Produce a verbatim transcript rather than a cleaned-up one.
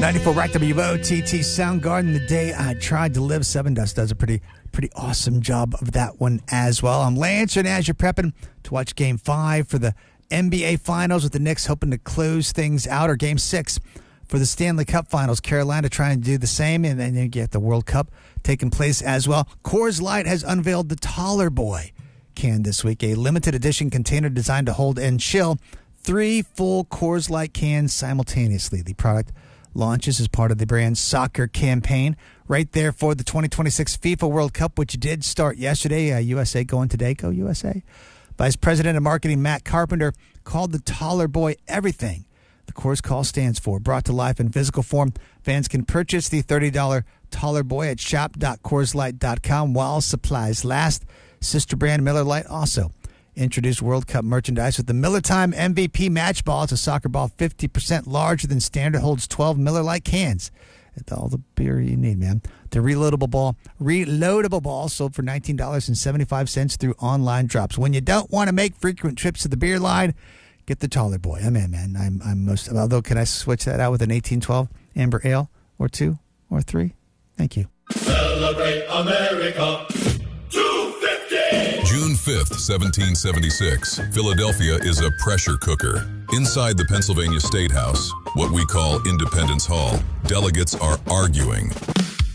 ninety-four Rack W O T T Soundgarden. The Day I Tried to Live. Seven Dust does a pretty pretty awesome job of that one as well. I'm Lance, and as you're prepping to watch Game five for the N B A Finals with the Knicks hoping to close things out, or Game six for the Stanley Cup Finals. Carolina trying to do the same, and then you get the World Cup taking place as well. Coors Light has unveiled the Taller Boy can this week, a limited edition container designed to hold and chill three full Coors Light cans simultaneously. The product launches as part of the brand's soccer campaign right there for the twenty twenty-six FIFA World Cup, which did start yesterday. Uh, U S A going today. Go U S A. Vice President of Marketing Matt Carpenter called the Taller Boy everything the Coors Call stands for. Brought to life in physical form, fans can purchase the thirty dollars Taller Boy at shop dot coors light dot com while supplies last. Sister brand Miller Lite also introduced World Cup merchandise with the Miller Time M V P Match Ball. It's a soccer ball fifty percent larger than standard, holds twelve Miller Lite cans. It's all the beer you need, man. The reloadable ball, reloadable ball sold for nineteen dollars and seventy-five cents through online drops. When you don't want to make frequent trips to the beer line, get the Taller Boy. I'm in, man. I'm, I'm most. Although, can I switch that out with an eighteen twelve Amber Ale or two or three? Thank you. Celebrate America. June fifth, seventeen seventy-six, Philadelphia is a pressure cooker. Inside the Pennsylvania State House, what we call Independence Hall, delegates are arguing.